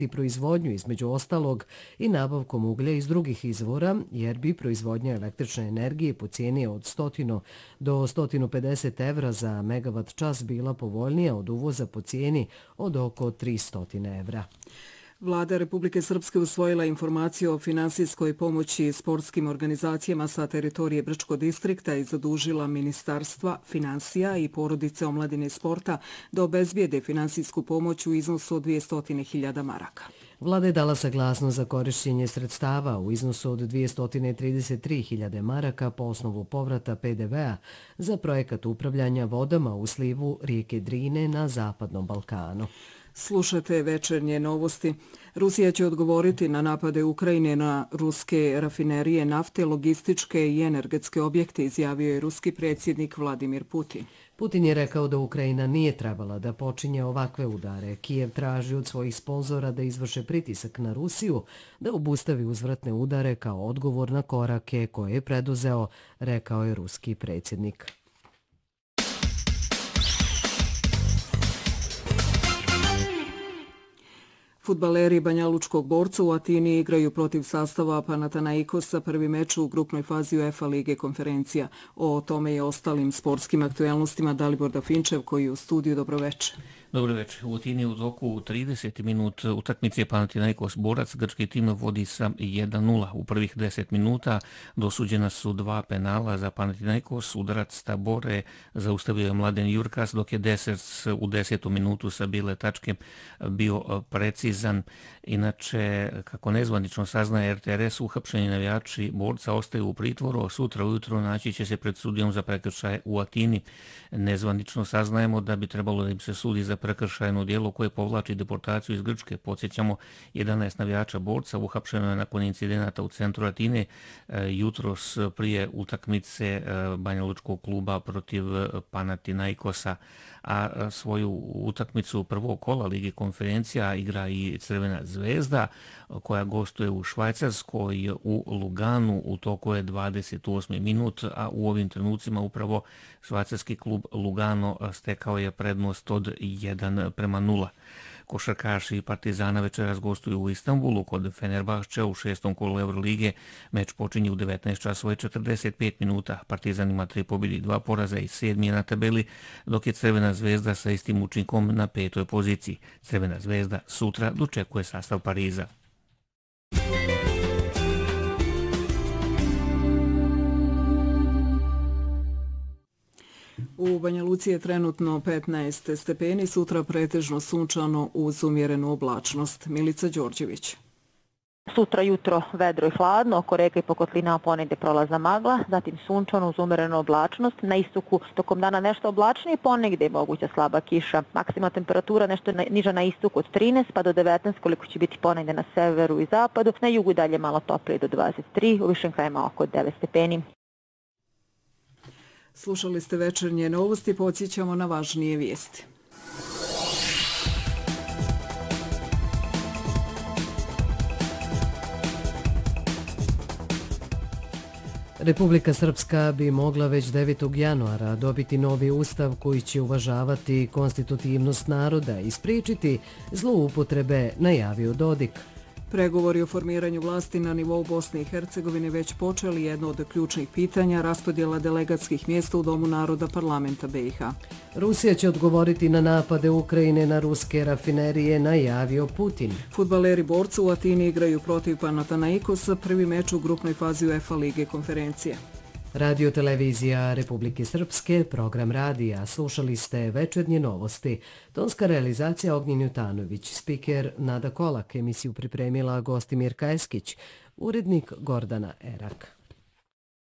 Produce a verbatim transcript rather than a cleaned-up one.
i proizvodnju između ostalog i nabavkom uglja iz drugih izvora, jer bi proizvodnja električne energije po cijeni od sto do sto pedeset evra za megavat čas bila povoljnija od uvoza po cijeni od oko tristo evra. Vlada Republike Srpske usvojila informaciju o finansijskoj pomoći sportskim organizacijama sa teritorije Brčkog distrikta i zadužila Ministarstva financija i porodice omladine i sporta da obezbijede finansijsku pomoć u iznosu od dvjesto hiljada maraka. Vlada je dala saglasnost za korišćenje sredstava u iznosu od dvjesto trideset tri hiljade maraka po osnovu povrata pe de ve a za projekat upravljanja vodama u slivu rijeke Drine na Zapadnom Balkanu. Slušate večernje novosti. Rusija će odgovoriti na napade Ukrajine na ruske rafinerije nafte, logističke i energetske objekte, izjavio je ruski predsjednik Vladimir Putin. Putin je rekao da Ukrajina nije trebala da počinje ovakve udare. Kijev traži od svojih sponzora da izvrše pritisak na Rusiju, da obustavi uzvratne udare kao odgovor na korake koje je preduzeo, rekao je ruski predsjednik. Fudbaleri Banjalučkog Borca u Atini igraju protiv sastava Panathinaikosa prvi meč u grupnoj fazi UEFA Lige konferencija. O tome i ostalim sportskim aktuelnostima Dalibor Dafinčev koji je u studiju. Dobroveče. Dobro večer. U Atini u toku trideset minut utakmice Panathinaikos Borac grčki tim vodi sa jedan nula. U prvih deset minuta dosuđena su dva penala za Panathinaikos. Udarac Tabore zaustavio je Mladen Jurkas, dok je Desers u desetu minutu sa bile tačke bio precizan. Inače, kako nezvanično saznaje er te er es, uhapšeni navijači Borca ostaju u pritvoru. Sutra ujutro naći će se pred sudijom za prekršaje u Atini. Nezvanično saznajemo da bi trebalo da im se sudi za prekršajno djelo koje povlači deportaciju iz Grčke. Podsjećamo, jedanaest navijača Borca uhapšeno je nakon incidenata u centru Atine jutros prije utakmice Banjalučkog kluba protiv Panathinaikosa, a svoju utakmicu prvog kola Lige konferencija igra i Crvena zvezda koja gostuje u Švajcarskoj u Luganu. U toku je dvadeset osmi minut, a u ovim trenucima upravo švajcarski klub Lugano stekao je prednost od jedan prema nula. Košarkaši Partizana večeras gostuju u Istanbulu kod Fenerbahčea u šestom kolu Eurolige. Meč počinje u devetnaest časova i četrdeset pet minuta. Partizan ima tri pobjede i dva poraza i sedmi je na tabeli, dok je Crvena zvezda sa istim učinkom na petoj poziciji. Crvena zvezda sutra dočekuje sastav Pariza. U Banja Luci je trenutno petnaest stepeni, sutra pretežno sunčano uz umjerenu oblačnost. Milica Đorđević. Sutra jutro vedro i hladno, oko reka i po kotlinama ponegdje prolazna magla, zatim sunčano uz umjerenu oblačnost, na istoku tokom dana nešto oblačnije, ponegdje je moguća slaba kiša. Maksimalna temperatura nešto niža na istoku od trinaest pa do devetnaest, koliko će biti ponegdje na severu i zapadu, na jugu dalje malo toplije do dvadeset tri, u višim krajima oko devet stepeni. Slušali ste večernje novosti, podsjećamo na važnije vijesti. Republika Srpska bi mogla već devetog januara dobiti novi ustav koji će uvažavati konstitutivnost naroda i spriječiti zloupotrebe, najavio Dodik. Pregovori o formiranju vlasti na nivou Bosne i Hercegovine već počeli. Jedno od ključnih pitanja raspodjela delegatskih mjesta u Domu naroda parlamenta be i ha. Rusija će odgovoriti na napade Ukrajine na ruske rafinerije, najavio Putin. Fudbaleri Borca u Atini igraju protiv Panathinaikosa prvi meč u grupnoj fazi UEFA Lige konferencije. Radio televizija Republike Srpske, program radija. Slušali ste večernje novosti. Tonska realizacija Ognjen Jutanović, spiker Nada Kolak, emisiju pripremila Gostimir Kajskić, urednik Gordana Erak.